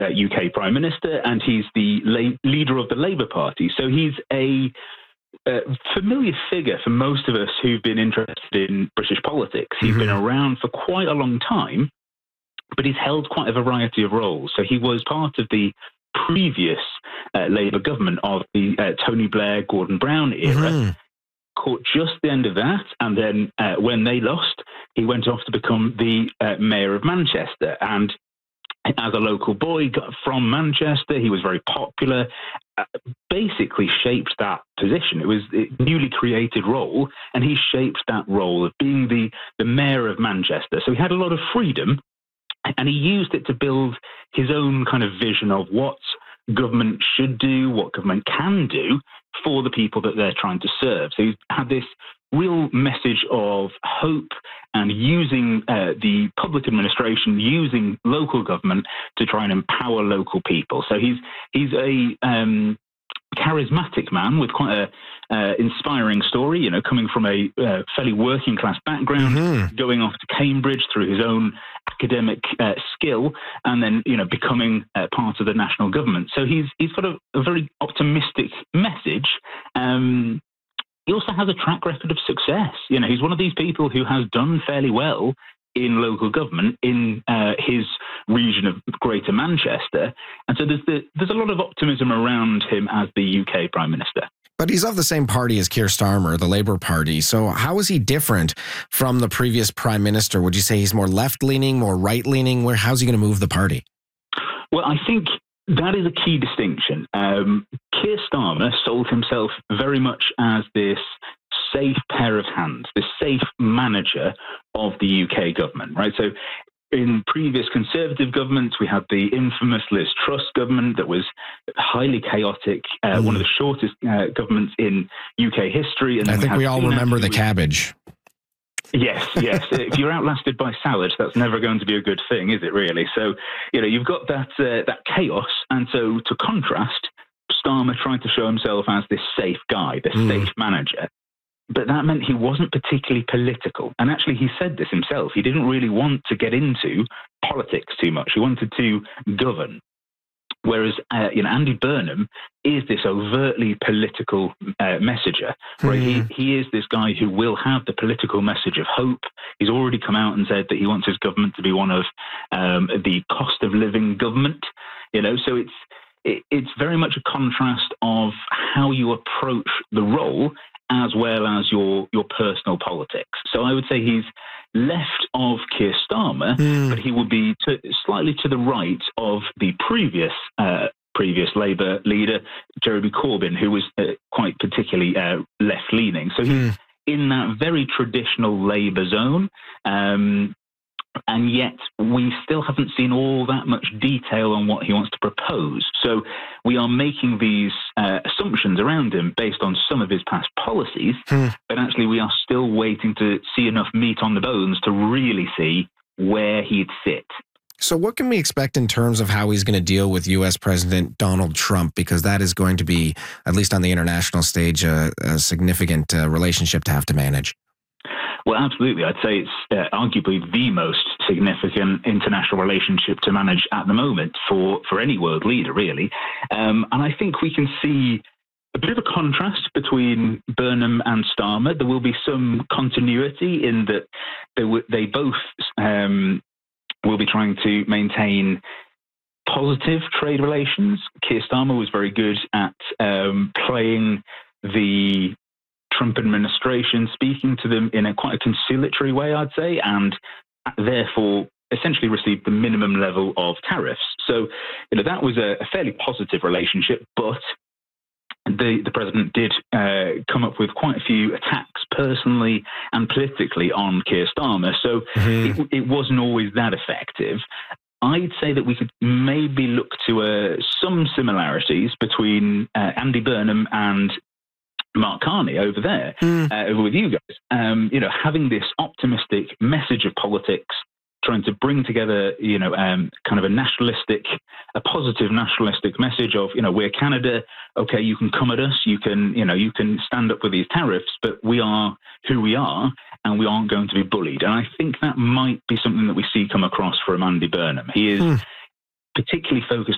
UK Prime Minister, and he's the leader of the Labour Party. So he's a familiar figure for most of us who've been interested in British politics. He's been around for quite a long time, but he's held quite a variety of roles. So he was part of the previous Labour government of the Tony Blair, Gordon Brown era. Caught just the end of that, and then when they lost, he went off to become the mayor of Manchester. And as a local boy from Manchester, he was very popular, basically shaped that position. It was a newly created role, and he shaped that role of being the mayor of Manchester. So he had a lot of freedom, and he used it to build his own kind of vision of what government should do, what government can do for the people that they're trying to serve. So he's had this real message of hope and using the public administration, using local government to try and empower local people. So he's a charismatic man with quite a inspiring story, you know, coming from a fairly working class background, going off to Cambridge through his own academic skill, and then, you know, becoming part of the national government. So he's got a very optimistic message. He also has a track record of success. You know, he's one of these people who has done fairly well in local government in his region of Greater Manchester. And so there's a lot of optimism around him as the UK Prime Minister. But he's of the same party as Keir Starmer, the Labour Party. So how is he different from the previous Prime Minister? Would you say he's more left-leaning, more right-leaning? How's he going to move the party? Well, I think that is a key distinction. Keir Starmer sold himself very much as this safe pair of hands, the safe manager of the UK government, right? So in previous Conservative governments, we had the infamous Liz Truss government that was highly chaotic, one of the shortest governments in UK history. And I think we all remember the cabbage. Yes. If you're outlasted by salad, that's never going to be a good thing, is it really? So, you know, you've got that chaos. And so to contrast, Starmer tried to show himself as this safe guy, the safe manager. But that meant he wasn't particularly political. And actually, he said this himself. He didn't really want to get into politics too much. He wanted to govern. Whereas, Andy Burnham is this overtly political messenger. Right? He is this guy who will have the political message of hope. He's already come out and said that he wants his government to be one of the cost of living government. You know, so it's very much a contrast of how you approach the role as well as your personal politics. So I would say he's left of Keir Starmer, but he will be slightly to the right of the previous Labour leader, Jeremy Corbyn, who was quite particularly left-leaning. So he's in that very traditional Labour zone, and yet we still haven't seen all that much detail on what he wants to propose. So we are making these assumptions around him based on some of his past policies, but actually we are still waiting to see enough meat on the bones to really see where he'd sit. So what can we expect in terms of how he's going to deal with U.S. President Donald Trump? Because that is going to be, at least on the international stage, a significant relationship to have to manage. Well, absolutely. I'd say it's arguably the most significant international relationship to manage at the moment for any world leader, really. And I think we can see a bit of a contrast between Burnham and Starmer. There will be some continuity in that they both will be trying to maintain positive trade relations. Keir Starmer was very good at playing the Trump administration, speaking to them in quite a conciliatory way, I'd say, and therefore essentially received the minimum level of tariffs. So, you know, that was a fairly positive relationship, but the president did come up with quite a few attacks personally and politically on Keir Starmer. So it wasn't always that effective. I'd say that we could maybe look to some similarities between Andy Burnham and Mark Carney over there, over with you guys. Having this optimistic message of politics, trying to bring together, kind of a positive nationalistic message of, we're Canada. Okay, you can come at us. You can stand up with these tariffs, but we are who we are, and we aren't going to be bullied. And I think that might be something that we see come across from Andy Burnham. He is particularly focused